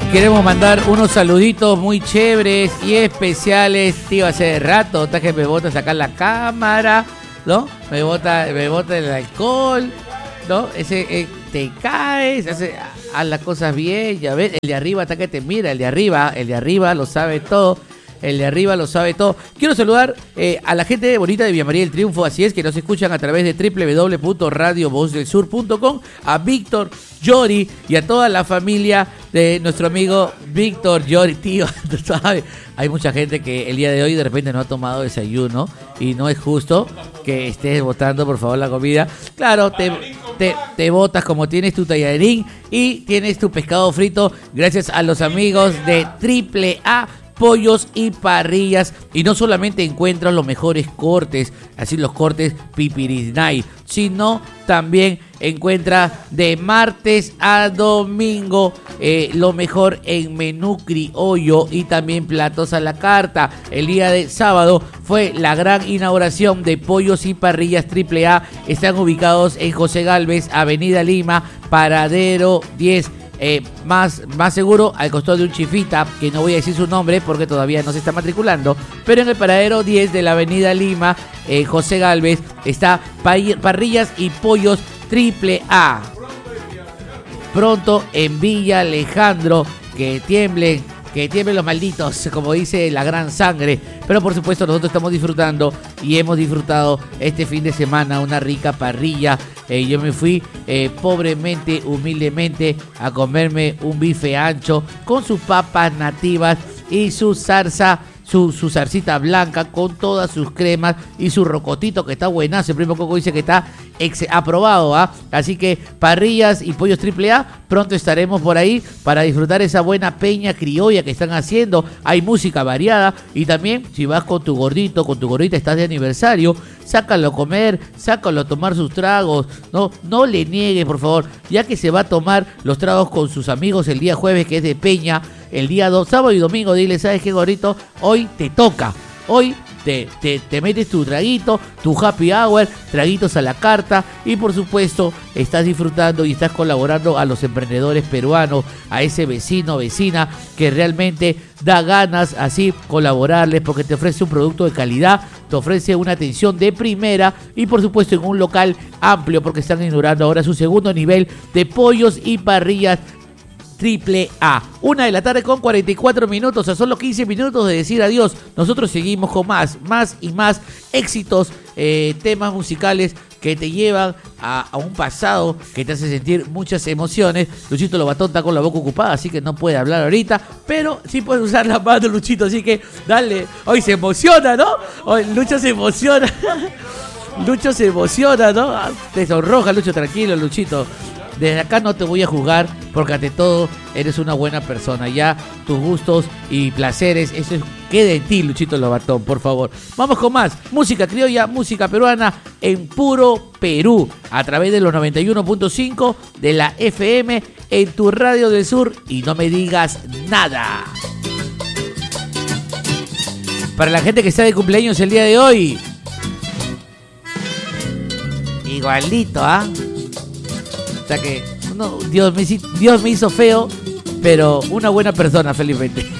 queremos mandar unos saluditos muy chéveres y especiales. Tío, hace rato está que me bota sacar la cámara, ¿no? Me bota el alcohol, ¿no? Te caes, haz las cosas bien, ya ves, el de arriba está que te mira, el de arriba lo sabe todo. El de arriba lo sabe todo. Quiero saludar a la gente bonita de Villa María del Triunfo, así es, que nos escuchan a través de www.radiovozdelsur.com, a Víctor, Yori y a toda la familia de nuestro amigo Víctor, Yori, tío, tú sabes. Hay mucha gente que el día de hoy de repente no ha tomado desayuno y no es justo que estés botando, por favor, la comida. Claro, te botas como tienes tu tallarín y tienes tu pescado frito gracias a los amigos de AAA Pollos y Parrillas, y no solamente encuentras los mejores cortes, así los cortes pipirisnay, sino también encuentras de martes a domingo lo mejor en menú criollo y también platos a la carta. El día de sábado fue la gran inauguración de Pollos y Parrillas AAA. Están ubicados en José Gálvez, Avenida Lima, Paradero 10. Más seguro, al costado de un chifita, que no voy a decir su nombre porque todavía no se está matriculando, pero en el paradero 10 de la avenida Lima, José Gálvez, está Parrillas y Pollos AAA. Pronto en Villa Alejandro, que tiemblen los malditos, como dice la gran sangre. Pero por supuesto nosotros estamos disfrutando y hemos disfrutado este fin de semana una rica parrilla. Yo me fui pobremente, humildemente, a comerme un bife ancho con sus papas nativas y su salsa, su salsita blanca con todas sus cremas y su rocotito que está buenazo. El primo Coco dice que está aprobado, ¿ah? Así que Parrillas y Pollos AAA, pronto estaremos por ahí para disfrutar esa buena peña criolla que están haciendo. Hay música variada y también si vas con tu gordito, con tu gordita, estás de aniversario, sácalo a comer, sácalo a tomar sus tragos, no le niegues, por favor, ya que se va a tomar los tragos con sus amigos el día jueves, que es de peña. El día sábado y domingo, dile, ¿sabes qué, gordito? Hoy te toca, hoy te metes tu traguito, tu happy hour, traguitos a la carta, y por supuesto estás disfrutando y estás colaborando a los emprendedores peruanos, a ese vecino, vecina que realmente da ganas así colaborarles, porque te ofrece un producto de calidad, te ofrece una atención de primera y por supuesto en un local amplio, porque están inaugurando ahora su segundo nivel de Pollos y Parrillas AAA. 1:00 con 44 minutos, a solo 15 minutos de decir adiós. Nosotros seguimos con más y más éxitos, temas musicales que te llevan a un pasado que te hace sentir muchas emociones. Luchito Lobatón está con la boca ocupada, así que no puede hablar ahorita, pero sí puede usar la mano, Luchito, así que dale. Hoy se emociona, ¿no? Hoy Lucho se emociona. Lucho se emociona, ¿no? Te sonroja, Lucho, tranquilo, Luchito. Desde acá no te voy a juzgar, porque ante todo eres una buena persona. Ya tus gustos y placeres, eso queda en ti, Luchito Lobatón, por favor. Vamos con más música criolla, música peruana en puro Perú, a través de los 91.5 de la FM en tu Radio del Sur, y no me digas nada. Para la gente que está de cumpleaños el día de hoy, igualito, ¿ah? O sea que Dios me hizo feo, pero una buena persona, felizmente.